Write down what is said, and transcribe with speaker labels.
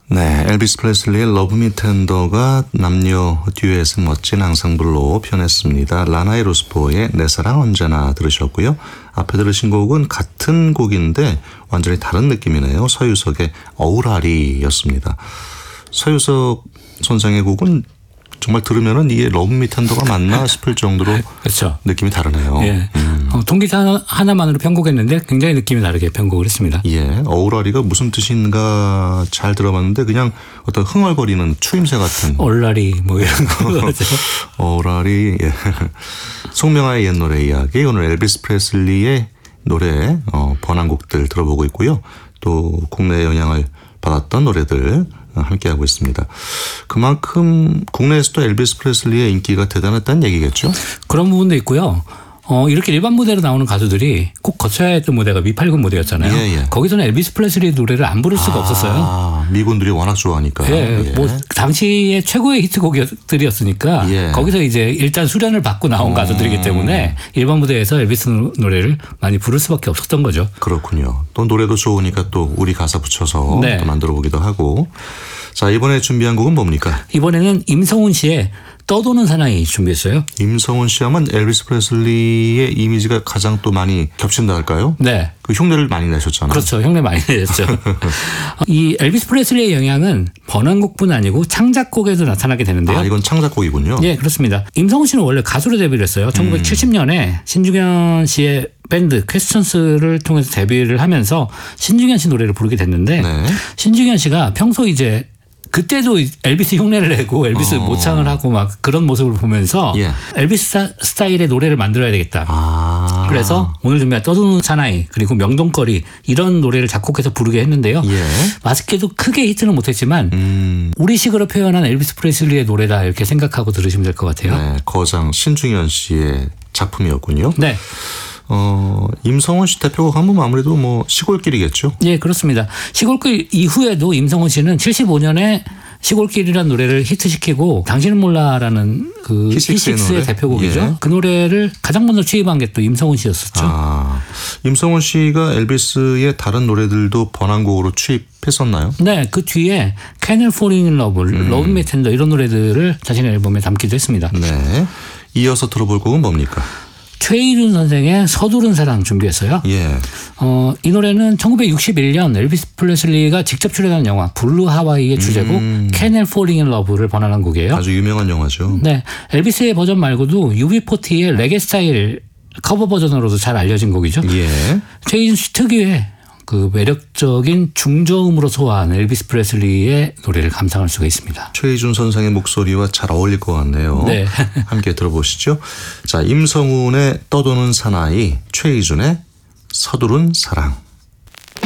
Speaker 1: 네, 엘비스 프레슬리의 러브 미 텐더가 남녀 듀엣의 멋진 앙상블로 표현했습니다. 라나의 로스포의 내 사랑 언제나 들으셨고요. 앞에 들으신 곡은 같은 곡인데 완전히 다른 느낌이네요. 서유석의 어우라리였습니다. 서유석 선생의 곡은 정말 들으면은 이게 러브 미 텐더가 맞나 싶을 정도로
Speaker 2: 그렇죠.
Speaker 1: 느낌이 다르네요.
Speaker 2: 예. 통기타 하나만으로 편곡했는데 굉장히 느낌이 다르게 편곡을 했습니다.
Speaker 1: 예, 어우라리가 무슨 뜻인가 잘 들어봤는데 그냥 어떤 흥얼거리는 추임새 같은.
Speaker 2: 얼라리 뭐 이런 거죠.
Speaker 1: 어우라리. 예. 송명아의 옛 노래 이야기. 오늘 엘비스 프레슬리의 노래 번안곡들 들어보고 있고요. 또 국내에 영향을 받았던 노래들 함께하고 있습니다. 그만큼 국내에서도 엘비스 프레슬리의 인기가 대단했다는 얘기겠죠?
Speaker 2: 그런 부분도 있고요. 이렇게 일반 무대로 나오는 가수들이 꼭 거쳐야 했던 무대가 미팔군 무대였잖아요.
Speaker 1: 예, 예.
Speaker 2: 거기서는 엘비스 프레슬리 노래를 안 부를 수가 없었어요.
Speaker 1: 미군들이 워낙 좋아하니까.
Speaker 2: 예,
Speaker 1: 예.
Speaker 2: 뭐 당시의 최고의 히트곡들이었으니까
Speaker 1: 예.
Speaker 2: 거기서 이제 일단 수련을 받고 나온 가수들이기 때문에 일반 무대에서 엘비스 노래를 많이 부를 수밖에 없었던 거죠.
Speaker 1: 그렇군요. 또 노래도 좋으니까 또 우리 가사 붙여서
Speaker 2: 네.
Speaker 1: 또 만들어 보기도 하고. 자, 이번에 준비한 곡은 뭡니까?
Speaker 2: 이번에는 임성훈 씨의 떠도는 사나이 준비했어요.
Speaker 1: 임성훈 씨 하면 엘비스 프레슬리의 이미지가 가장 또 많이 겹친다 할까요?
Speaker 2: 네.
Speaker 1: 그 흉내를 많이 내셨잖아요.
Speaker 2: 그렇죠. 흉내 많이 내셨죠. 이 엘비스 프레슬리의 영향은 번안곡뿐 아니고 창작곡에도 나타나게 되는데요.
Speaker 1: 이건 창작곡이군요.
Speaker 2: 예, 그렇습니다. 임성훈 씨는 원래 가수로 데뷔를 했어요. 1970년에 신중현 씨의 밴드 퀘스천스를 통해서 데뷔를 하면서 신중현 씨 노래를 부르게 됐는데
Speaker 1: 네.
Speaker 2: 신중현 씨가 평소 이제 그때도 엘비스 흉내를 내고 엘비스 모창을 하고 막 그런 모습을 보면서
Speaker 1: 예.
Speaker 2: 엘비스 스타일의 노래를 만들어야 되겠다. 그래서 오늘 준비한 떠도는 사나이 그리고 명동거리 이런 노래를 작곡해서 부르게 했는데요.
Speaker 1: 예.
Speaker 2: 아쉽게도 크게 히트는 못했지만 우리식으로 표현한 엘비스 프레슬리의 노래다 이렇게 생각하고 들으시면 될 것 같아요.
Speaker 1: 네, 거장 신중현 씨의 작품이었군요.
Speaker 2: 네.
Speaker 1: 임성훈 씨 대표곡 하면 아무래도 뭐 시골길이겠죠.
Speaker 2: 예, 그렇습니다. 시골길 이후에도 임성훈 씨는 75년에 시골길이라는 노래를 히트시키고 당신은 몰라라는 그 히식스의 대표곡이죠.
Speaker 1: 예.
Speaker 2: 그 노래를 가장 먼저 취입한 게 또 임성훈 씨였었죠.
Speaker 1: 임성훈 씨가 엘비스의 다른 노래들도 번안곡으로 취입했었나요?
Speaker 2: 네, 그 뒤에 Can I Fall in Love, Love Me Tender 이런 노래들을 자신의 앨범에 담기도 했습니다.
Speaker 1: 네. 이어서 들어볼 곡은 뭡니까?
Speaker 2: 최희준 선생의 서두른 사랑 준비했어요.
Speaker 1: 예.
Speaker 2: 이 노래는 1961년 엘비스 프레슬리가 직접 출연한 영화 블루 하와이의 주제곡 Can I Fall in Love를 번안한 곡이에요.
Speaker 1: 아주 유명한 영화죠.
Speaker 2: 네, 엘비스의 버전 말고도 UB40의 레게 스타일 커버 버전으로도 잘 알려진 곡이죠.
Speaker 1: 예.
Speaker 2: 최희준 씨 특유의 그 매력적인 중저음으로 소화한 엘비스 프레슬리의 노래를 감상할 수가 있습니다.
Speaker 1: 최희준 선생의 목소리와 잘 어울릴 것 같네요.
Speaker 2: 네.
Speaker 1: 함께 들어보시죠. 자, 임성훈의 떠도는 사나이, 최희준의 서두른 사랑.